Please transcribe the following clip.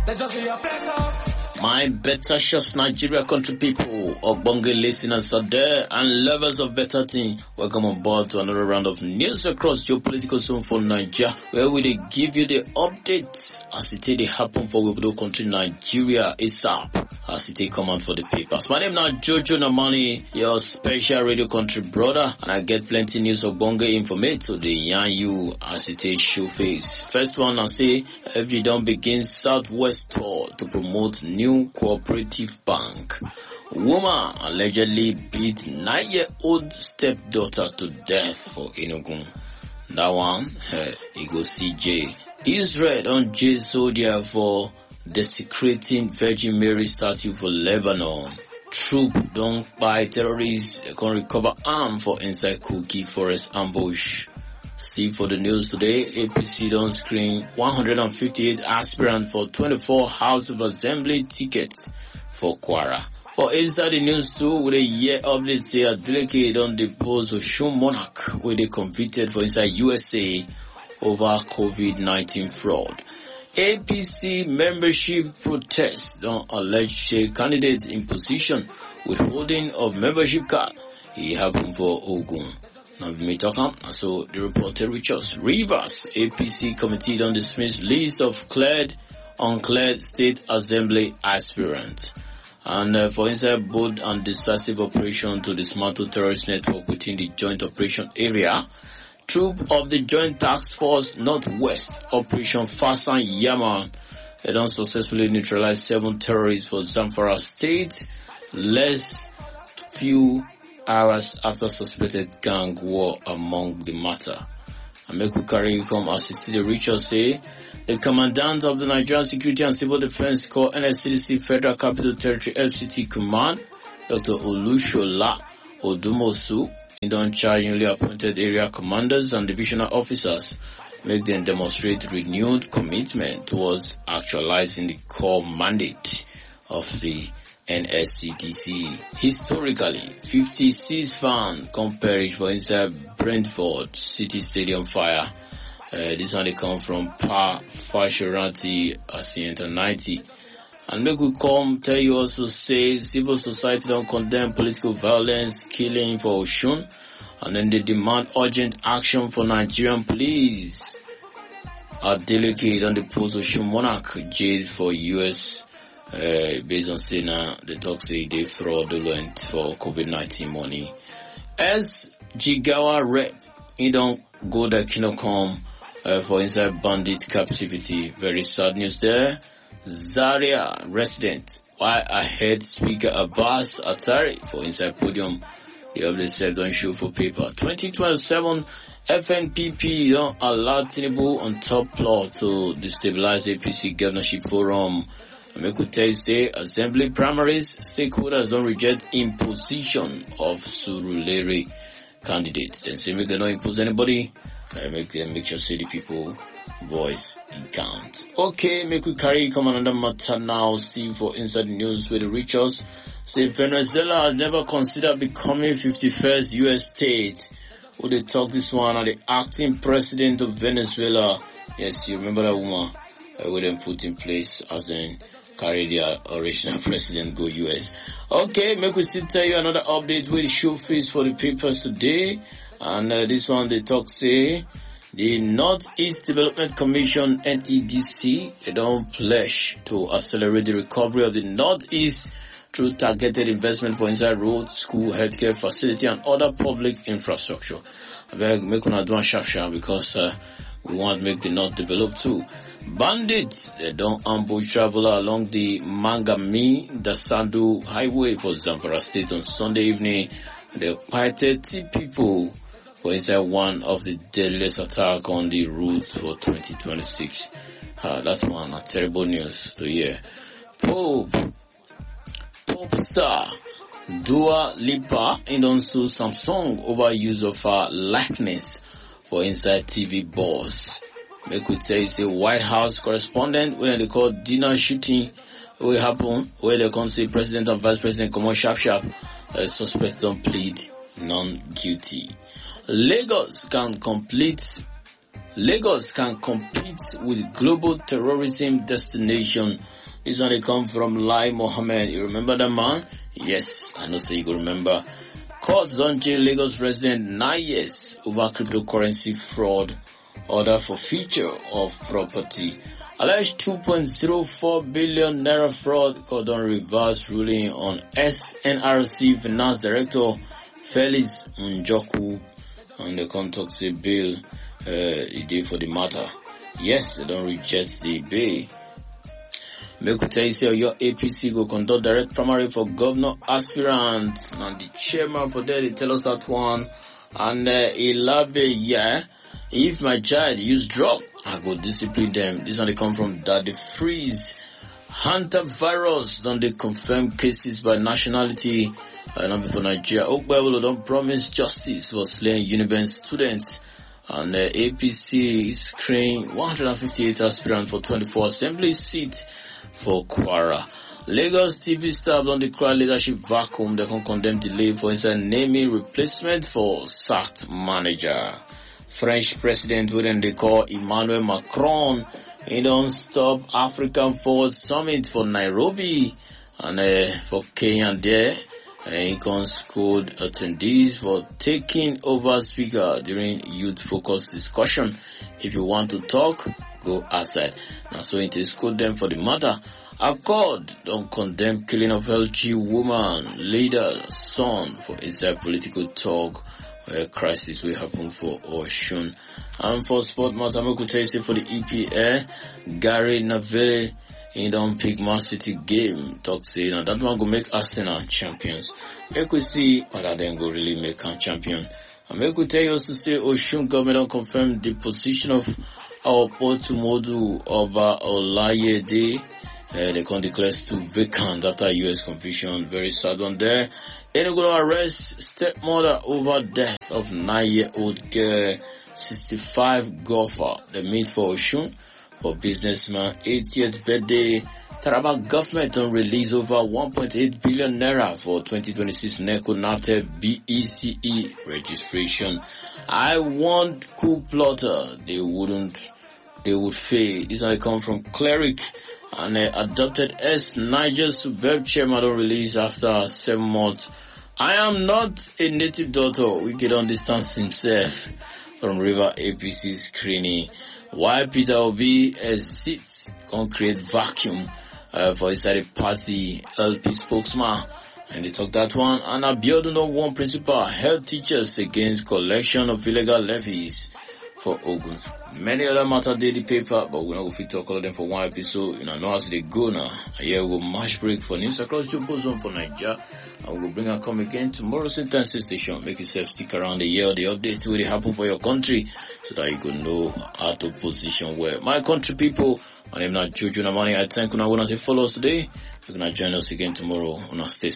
They just be your pesos. My better shots, Nigeria country people, Ogbonge listeners are there and lovers of better things. Welcome on board to another round of news across geopolitical zone for Nigeria, where we give you the updates as it happen for Webudo country Nigeria ASAP, as it come out for the papers. My name now Jojo Namani, your special radio country brother, and I get plenty news of Bonge information to the yarn you as it show face. First one, I say, every don't begin Southwest tour to promote new cooperative bank. Woman allegedly beat 9-year-old stepdaughter to death for Enugu. That one, he go CJ. Israel on J soldier for desecrating Virgin Mary statue for Lebanon. Troop don't buy terrorists can recover arm for inside Kogi forest ambush. See for the news today, APC don't screen 158 aspirants for 24 House of Assembly tickets for Kwara. For inside the news too, with a year update here, Adeleke don't depose Osun monarch where they convicted for inside USA over COVID-19 fraud. APC membership protest don't allege candidates in position withholding of membership card. It happened for Ogun. Now me talking, so the reporter reaches Rivers APC committee don't dismiss list of uncleared state assembly aspirants. And for inside bold and decisive operation to dismantle terrorist network within the joint operation area, troop of the Joint Task Force Northwest Operation Fasan Yaman, they don't successfully neutralize 7 terrorists for Zamfara State, less few hours after suspected gang war among the matter. And make we carry come as it the Richard say, the commandant of the Nigerian Security and Civil Defense Corps NSCDC Federal Capital Territory FCT Command, Dr. Olushola Odumosu, he don't charge newly appointed area commanders and divisional officers, make them demonstrate renewed commitment towards actualizing the core mandate of the NSCDC. Historically, 56 fans come perish for inside Brentford City Stadium fire. This one they come from Fashoranti Asienta 90. And make we come tell you also say civil society don't condemn political violence, killing for Osun, and then they demand urgent action for Nigerian police. Adeleke on the post Osun monarch jailed for US based on saying the talk say they fraudulent for COVID-19 money. As Jigawa rep, he don't go that kingdom come for inside bandit captivity. Very sad news there. Zaria resident, why I heard Speaker Abbas Atari for inside podium. The update said don't show for paper. 2027 FNPP don't allow Tinubu on top plot to destabilize APC governorship forum. I make you tell you say assembly primaries, stakeholders don't reject imposition of Surulere candidate. Then say make them not impose anybody. Make sure say the people voice it count. Okay, make we carry come another matter now. Steve for inside the news with the Richards. Say Venezuela has never considered becoming 51st US state. Would they talk this one at the acting president of Venezuela? Yes, you remember that woman who then put in place as in carry their original president go US. Okay, make we still tell you another update with the show face for the papers today. And this one they talk say the Northeast Development Commission NEDC they don't pledge to accelerate the recovery of the Northeast through targeted investment for inside road, school, healthcare facility and other public infrastructure. I beg make una do a sharp because we want to make the North develop too. Bandits they don't ambush traveler along the Mangami Dasandu highway for Zamfara State on Sunday evening. They fired 30 people for inside one of the deadliest attack on the route for 2026. That's one terrible news to hear. Pop star Dua Lipa and also Samsung over use of her likeness for inside TV boss. Make we tell you say White House correspondent when they call dinner shooting will happen where they can say President and Vice President come on sharp. Suspect don't plead non-guilty. Lagos can complete Lagos can compete with global terrorism destination. This one they come from Lai Mohammed. You remember that man? Yes, I know so you can remember. Court don't jail Lagos resident 9 years over cryptocurrency fraud. Order for forfeiture of property. Alleged 2.04 billion naira fraud. Court on reverse ruling on SNRC Finance Director Felix Njoku. And they come talk say bail the day for the matter. Yes, they don't reject the bail. Make we tell you say your APC go conduct direct primary for governor aspirant. And the chairman for there, they tell us that one. And Ilabe, yeah, if my child use drug, I go discipline them. This one they come from Daddy Freeze. Hunter virus, don't they confirm cases by nationality? Not before Nigeria. Oakbabolo don't promise justice for slaying Uniben students. And APC screen 158 aspirants for 24 assembly seats for Kwara. Lagos TV staff on the crowd leadership vacuum. They can condemn delay for inside naming replacement for sacked manager. French president wouldn't they call Emmanuel Macron. He don't stop African Forward Summit for Nairobi and for Kenya there. He can scold attendees for taking over speaker during youth focused discussion. If you want to talk, go outside. Now so it is scold them for the matter. Accord don't condemn killing of LG woman, leader, son for inside political talk. Where crisis will happen for Oshun. And for sport matter, I could tell you for the EPL, Gary Neville, he don't pick Man City game. Talk say, now that one go make Arsenal champions. Make we see whether they go really make a champion. And make we tell you also say Oshun government don't confirm the position of our Portumodu Oba Olayede. They can declare still vacant after US confusion. Very sad one there. Then they go to arrest stepmother over death of 9-year-old girl, 65 golfer. They meet for Oshun for businessman 80th birthday. Taraba government don't release over 1.8 billion naira for 2026 NECO NAFTA BECE registration. I want coup plotter. They would fail. This one come from Cleric. And adopted Niger Suburb chairman don't release after 7 months. I am not a native daughter. We can understand himself from River APC screening. Why Peter Obi sits can create vacuum for inside the party LP spokesman. And they talk that one. And Abiodun don't want principal help teachers against collection of illegal levies for Ogun. Many other matter daily paper, but we're not going to talk all of them for one episode. You know how they go now. Here we will match break for news across Jopo Zone for Nigeria. And we'll bring and come again tomorrow same time, same station. Make yourself stick around the year, the updates will happen for your country so that you can know how to position where. My country people, my name is Jojo Namani. I thank you. I want to follow us today. You're going to join us again tomorrow on our station.